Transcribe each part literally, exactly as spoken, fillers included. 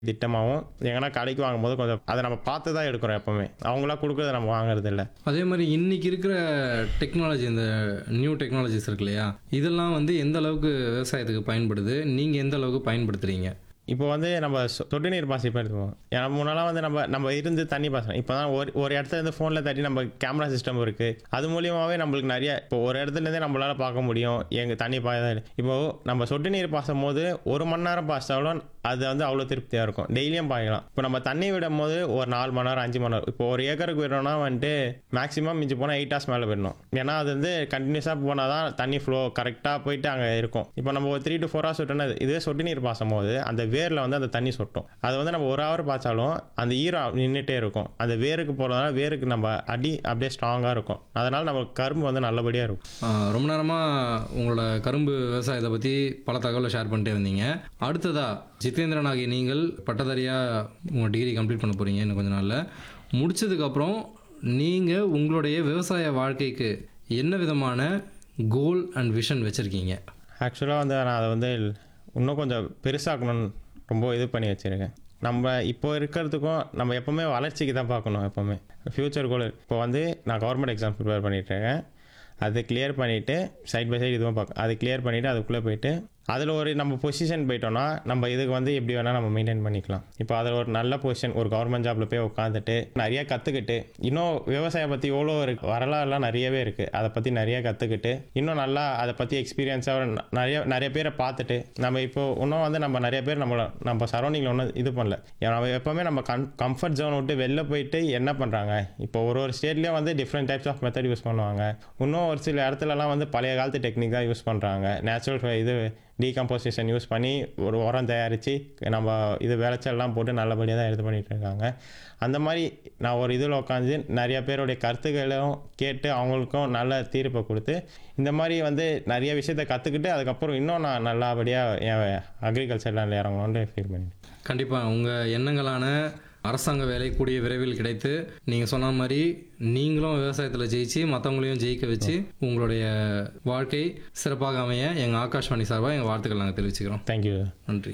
திட்டமாகவும் எங்கன்னா கடைக்கு வாங்கும்போது கொஞ்சம் அதை நம்ம பார்த்து தான் எடுக்கிறோம் எப்போவுமே. அவங்களா கொடுக்குறத நம்ம வாங்குறது இல்லை. அதே மாதிரி இன்னைக்கு இருக்கிற டெக்னாலஜி, இந்த நியூ டெக்னாலஜிஸ் இருக்கு இல்லையா, இதெல்லாம் வந்து எந்த அளவுக்கு விவசாயத்துக்கு பயன்படுது, நீங்கள் எந்த அளவுக்கு பயன்படுத்துறீங்க? இப்போ வந்து நம்ம சொ- சொட்டு நீர் பாசனம் எடுத்துப்போம். ஏன்னா முன்னெல்லாம் வந்து நம்ம நம்ம இருந்து தண்ணி பாசனம். இப்போ தான் ஒரு ஒரு இடத்துல இருந்து ஃபோனில் தட்டி நம்ம கேமரா சிஸ்டம் இருக்குது. அது மூலியமாகவே நம்மளுக்கு நிறைய இப்போ ஒரு இடத்துலேருந்தே நம்மளால் பார்க்க முடியும் எங்கள் தண்ணி பாய. இப்போ நம்ம சொட்டு நீர் பாசும் போது ஒரு மணி நேரம் பாய்ச்சாலும் அது வந்து அவ்வளோ திருப்தியாக இருக்கும். டெய்லியும் பாய்க்கலாம். இப்போ நம்ம தண்ணி விடும் போது ஒரு நாலு மணி நேரம் அஞ்சு மணி நேரம் இப்போ ஒரு ஏக்கருக்கு விடணும்னா வந்துட்டு மேக்ஸிமம் மிஞ்சி போனால் எயிட் ஹவர்ஸ் மேலே விடணும். ஏன்னா அது வந்து கண்டினியூஸாக போனால் தான் தண்ணி ஃப்ளோ கரெக்டாக போயிட்டு அங்கே இருக்கும். இப்போ நம்ம ஒரு த்ரீ டு ஃபோர் ஹவர்ஸ் விட்டோம்னா இதுவே சொட்டு நீர் பாசும் போது அந்த வேரில் வந்து அந்த தண்ணி சொட்டும். அது வந்து நம்ம ஒரு ஹவர் பாய்ச்சாலும் அந்த ஈரம் நின்றுட்டே இருக்கும். அந்த வேருக்கு போகிறதுனால வேருக்கு நம்ம அடி அப்படியே ஸ்ட்ராங்காக இருக்கும். அதனால் நம்ம கரும்பு வந்து நல்லபடியாக இருக்கும். ஆ, ரொம்ப நேரமாக உங்களோட கரும்பு விவசாயத்தை பற்றி பல தகவலை ஷேர் பண்ணிட்டே இருந்தீங்க. அடுத்ததாக ஜிதேந்திரன் ஆகிய நீங்கள் பட்டதாரியாக உங்கள் டிகிரி கம்ப்ளீட் பண்ண போகிறீங்க இன்னும் கொஞ்ச நாளில். முடிச்சதுக்கப்புறம் நீங்கள் உங்களுடைய விவசாய வாழ்க்கைக்கு என்ன விதமான கோல் அண்ட் விஷன் வச்சுருக்கீங்க? ஆக்சுவலாக வந்து நான் அதை வந்து இன்னும் கொஞ்சம் பெருசாக்கணும்னு ரொம்ப இது பண்ணி வச்சுருக்கேன். நம்ம இப்போ இருக்கிறதுக்கும் நம்ம எப்போவுமே வளர்ச்சிக்கு தான் பார்க்கணும். எப்போவுமே ஃப்யூச்சர் கோல். இப்போ வந்து நான் கவர்மெண்ட் எக்ஸாம் ப்ரிப்பேர் பண்ணிகிட்ருக்கேன். அது கிளியர் பண்ணிவிட்டு சைட் பை சைடு இதுவும் பார்க்க அது கிளியர் பண்ணிவிட்டு அதுக்குள்ளே போயிட்டு அதில் ஒரு நம்ம பொசிஷன் போயிட்டோம்னா நம்ம இதுக்கு வந்து எப்படி வேணால் நம்ம மெயின்டைன் பண்ணிக்கலாம். இப்போ அதில் ஒரு நல்ல பொசிஷன் ஒரு கவர்மெண்ட் ஜாபில் போய் உட்காந்துட்டு நிறைய கற்றுக்கிட்டு இன்னும் விவசாயம் பற்றி எவ்வளோ இருக்கு வரலாறுலாம் நிறையவே இருக்குது. அதை பற்றி நிறைய கற்றுக்கிட்டு இன்னும் நல்லா அதை பற்றி எக்ஸ்பீரியன்ஸாக நிறைய நிறைய பேரை பார்த்துட்டு நம்ம இப்போ இன்னும் வந்து நம்ம நிறைய பேர் நம்மளை நம்ம சரௌண்டிங்கில் ஒன்றும் இது பண்ணல. நம்ம எப்போவுமே நம்ம கம் கம்ஃபர்ட் ஜோன் விட்டு வெளில போயிட்டு என்ன பண்ணுறாங்க. இப்போ ஒரு ஒரு ஸ்டேட்லேயும் வந்து different types of method use பண்ணுவாங்க. இன்னும் ஒரு சில இடத்துலலாம் வந்து பழைய காலத்து டெக்னிக் தான் யூஸ் பண்ணுறாங்க. நேச்சுரல் இது டீகம்போசிஷன் யூஸ் பண்ணி ஒரு உரம் தயாரித்து நம்ம இது விளைச்சல்லாம் போட்டு நல்லபடியாக தான் இது பண்ணிகிட்டு இருக்காங்க. அந்த மாதிரி நான் ஒரு இதில் உட்காந்து நிறைய பேருடைய கருத்துக்களும் கேட்டு அவங்களுக்கும் நல்ல தீர்ப்பை கொடுத்து இந்த மாதிரி வந்து நிறைய விஷயத்தை கற்றுக்கிட்டு அதுக்கப்புறம் இன்னும் நான் நல்லபடியாக என் அக்ரிகல்ச்சரில் இறங்கணும்னு ஃபீல் பண்ணிட்டேன். கண்டிப்பாக உங்கள் எண்ணங்களான அரசாங்க வேலை கூடிய விரைவில் கிடைத்து நீங்கள் சொன்ன மாதிரி நீங்களும் விவசாயத்தில் ஜெயிச்சு மற்றவங்களையும் ஜெயிக்க வச்சு உங்களுடைய வாழ்க்கை சிறப்பாக அமைய எங்கள் ஆகாஷ்வாணி சார்பாக எங்கள் வாழ்த்துக்கள் நாங்கள் தெரிவிச்சுக்கிறோம். தேங்க்யூ. நன்றி.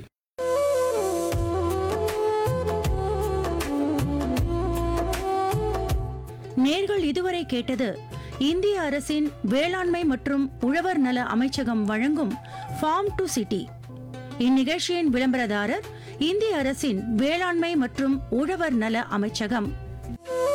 நேர்கள் இதுவரை கேட்டது இந்திய அரசின் வேளாண்மை மற்றும் உழவர் நல அமைச்சகம் வழங்கும் ஃபார்ம் டு சிட்டி. இந்நிகழ்ச்சியின் விளம்பரதாரர் இந்திய அரசின் வேளாண்மை மற்றும் உழவர் நல அமைச்சகம்.